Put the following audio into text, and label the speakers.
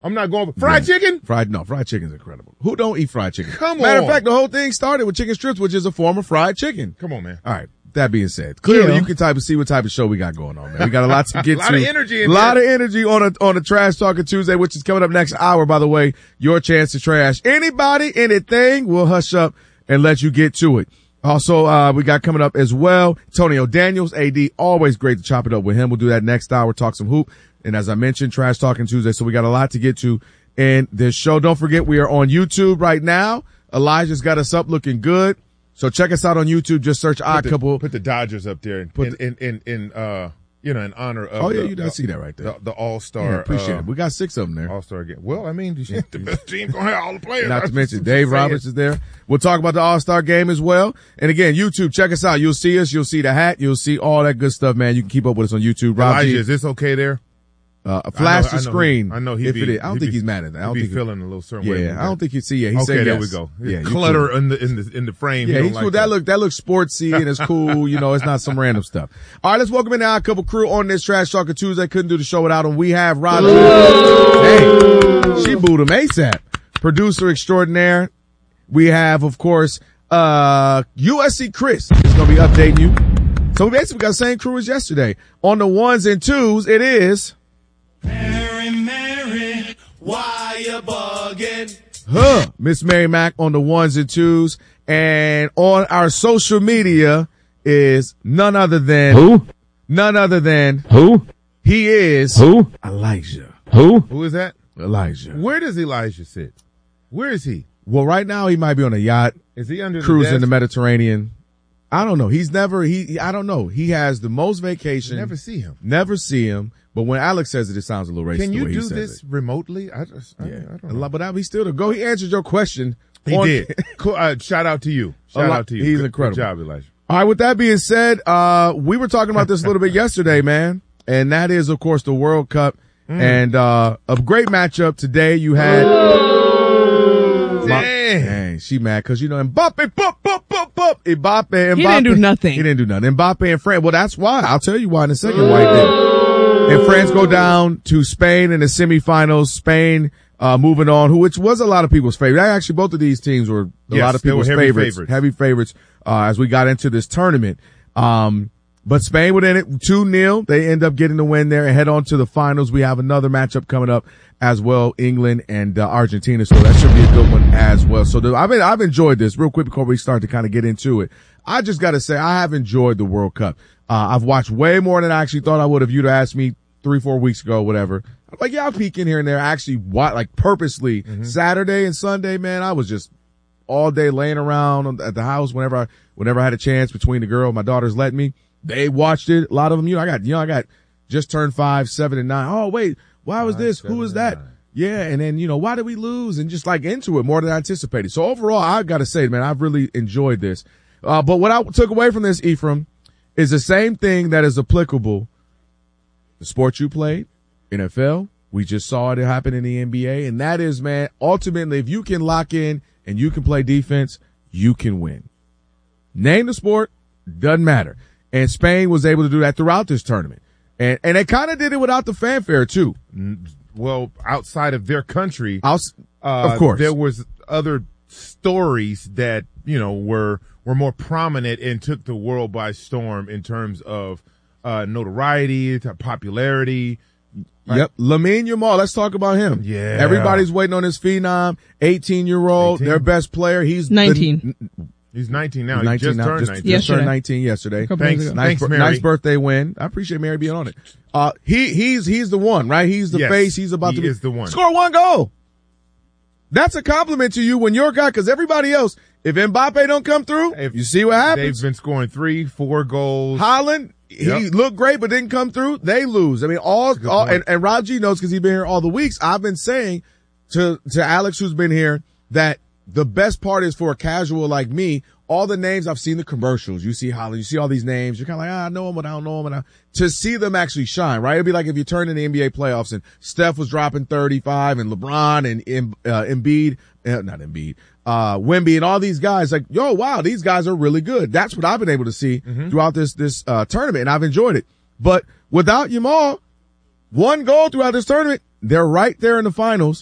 Speaker 1: I'm not going fried chicken.
Speaker 2: Fried chicken's incredible. Who don't eat fried chicken?
Speaker 1: Come on.
Speaker 2: Matter of fact, the whole thing started with chicken strips, which is a form of fried chicken.
Speaker 1: Come on, man.
Speaker 2: All right. That being said, clearly you can see what type of show we got going on, man. We got a lot to get to.
Speaker 1: A lot of energy.
Speaker 2: A lot of energy on a Trash Talking Tuesday, which is coming up next hour, by the way. Your chance to trash anybody, anything. We'll hush up and let you get to it. Also, we got coming up as well, Antonio Daniels, AD. Always great to chop it up with him. We'll do that next hour, talk some hoop. And as I mentioned, Trash Talking Tuesday. So we got a lot to get to in this show. Don't forget, we are on YouTube right now. Elijah's got us up looking good. So check us out on YouTube. Just search Odd Couple.
Speaker 1: Put the Dodgers up there in honor of.
Speaker 2: Oh yeah, you don't see that right there.
Speaker 1: The All-Star.
Speaker 2: Yeah, appreciate it. We got 6 of them there.
Speaker 1: All-Star game. Well, I mean, the best team gonna have all the players.
Speaker 2: Not to mention Dave Roberts is there. We'll talk about the All-Star game as well. And again, YouTube, check us out. You'll see us. You'll see the hat. You'll see all that good stuff, man. You can keep up with us on YouTube.
Speaker 1: Elijah, is this okay there?
Speaker 2: Flash the screen.
Speaker 1: I know
Speaker 2: I don't think he's mad at that. I don't think
Speaker 1: feeling a little certain way.
Speaker 2: Yeah, I don't think he'd see it. He
Speaker 1: okay,
Speaker 2: said
Speaker 1: there
Speaker 2: yes.
Speaker 1: we go.
Speaker 2: Yeah,
Speaker 1: clutter in the frame.
Speaker 2: Yeah, he's cool. That looks sportsy and it's cool. You know, it's not some random stuff. All right, let's welcome in our couple crew on this Trash Talking Tuesday. Couldn't do the show without him. We have Roger. Hey, she booed him ASAP. Producer extraordinaire. We have, of course, USC Chris is going to be updating you. So we basically got the same crew as yesterday. On the ones and twos, it is Mary, why you bugging? Miss Mary Mack on the ones and twos. And on our social media is none other than
Speaker 3: who?
Speaker 2: None other than
Speaker 3: who?
Speaker 2: He is
Speaker 3: who?
Speaker 2: Elijah.
Speaker 1: Who is that?
Speaker 2: Elijah.
Speaker 1: Where does Elijah sit? Where is he?
Speaker 2: Well, right now he might be on a yacht.
Speaker 1: Is he under
Speaker 2: cruising the Mediterranean? I don't know. I don't know. He has the most vacation.
Speaker 1: Never see
Speaker 2: him. But when Alex says it sounds a little racist.
Speaker 1: Can you do this remotely? I don't know.
Speaker 2: But he still go. He answered your question.
Speaker 1: He did. Cool. Shout out to you.
Speaker 2: He's incredible.
Speaker 1: Good job, Elijah.
Speaker 2: All right. With that being said, we were talking about this a little bit yesterday, man. And that is, of course, the World Cup. And a great matchup today. You had. Dang, she mad because, Mbappe, Mbappe.
Speaker 4: He didn't do nothing.
Speaker 2: Mbappe and France. Well, that's why. I'll tell you why in a second why he did. And France go down to Spain in the semifinals. Spain moving on, which was a lot of people's favorite. Actually, both of these teams were a lot of people's favorites. Heavy favorites as we got into this tournament. But Spain were in it 2-0. They end up getting the win there and head on to the finals. We have another matchup coming up as well, England and Argentina. So that should be a good one as well. So I've enjoyed this. Real quick before we start to kind of get into it, I just got to say I have enjoyed the World Cup. I've watched way more than I actually thought I would have. You'd asked me 3-4 weeks ago, whatever. I'm like, yeah, I'll peek in here and there. I actually purposely Saturday and Sunday, man, I was just all day laying around at the house whenever I had a chance between the girl, my daughters let me. They watched it. A lot of them, I got just turned 5, 7, and 9. Oh, wait, why was this? Who was that? Yeah. And then, why did we lose? And just into it more than I anticipated. So overall, I got to say, man, I've really enjoyed this. But what I took away from this, Ephraim, is the same thing that is applicable. The sport you played, NFL, we just saw it happen in the NBA. And that is, man, ultimately, if you can lock in and you can play defense, you can win. Name the sport, doesn't matter. And Spain was able to do that throughout this tournament. And they kind of did it without the fanfare, too.
Speaker 1: Well, outside of their country,
Speaker 2: of course,
Speaker 1: there was other stories that, were more prominent and took the world by storm in terms of notoriety, popularity.
Speaker 2: Right? Yep. Lamine Yamal, let's talk about him.
Speaker 1: Yeah.
Speaker 2: Everybody's waiting on his phenom, 18-year-old, their best player. He's
Speaker 4: 19.
Speaker 1: He's 19 now. He just turned 19.
Speaker 2: Just turned 19 yesterday.
Speaker 1: Thanks, Mary.
Speaker 2: Nice birthday win. I appreciate Mary being on it. He's the one, right? He's the face. He's about to be
Speaker 1: the one.
Speaker 2: Score 1 goal. That's a compliment to you when you're a guy, because everybody else, if Mbappe don't come through, you see what happens.
Speaker 1: They've been scoring 3, 4 goals.
Speaker 2: Haaland, he looked great, but didn't come through. They lose. I mean, and Raji knows because he's been here all the weeks. I've been saying to Alex, who's been here, that the best part is for a casual like me, all the names I've seen the commercials. You see Haaland, you see all these names. You're kind of like, I know him, but I don't know him. To see them actually shine, right? It'd be like if you turn in the NBA playoffs and Steph was dropping 35 and LeBron and Embiid, not Embiid, Wemby and all these guys. Like, yo, wow, these guys are really good. That's what I've been able to see throughout this tournament, and I've enjoyed it. But without Yamal, 1 goal throughout this tournament, they're right there in the finals.